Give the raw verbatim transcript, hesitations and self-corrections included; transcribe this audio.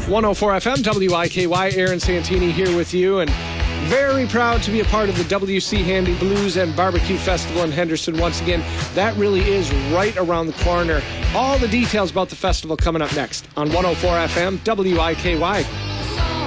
one oh four F M, W I K Y, Aaron Santini here with you, and very proud to be a part of the W C Handy Blues and Barbecue Festival in Henderson once again. That really is right around the corner. All the details about the festival coming up next on one oh four F M, W I K Y.